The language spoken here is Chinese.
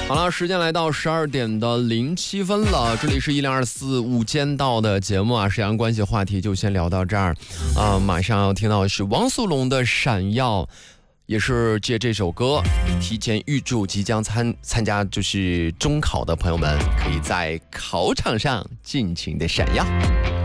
好了，时间来到12:07了，这里是1024午间到的节目啊，沈阳关系话题就先聊到这儿啊，马上要听到的是汪苏泷的《闪耀》，也是借这首歌提前预祝即将参加就是中考的朋友们，可以在考场上尽情的闪耀。